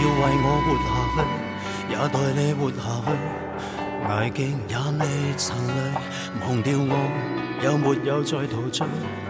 要为我活下去，也代你活下去。挨极也未曾累，忘掉我有没有在陶醉？